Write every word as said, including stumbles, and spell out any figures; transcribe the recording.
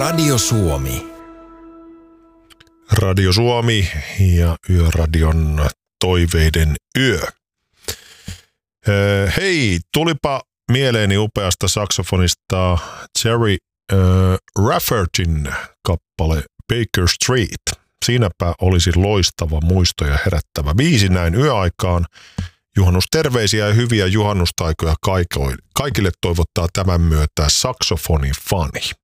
Radio Suomi. Radio Suomi ja Yöradion toiveiden yö. Öö, hei, tulipa mieleeni upeasta saksofonista Jerry öö, Raffertin kappale Baker Street. Siinäpä olisi loistava muistoja herättävä biisi näin yöaikaan. Juhannusterveisiä ja hyviä juhannustaikoja kaikille toivottaa tämän myötä saksofonifani.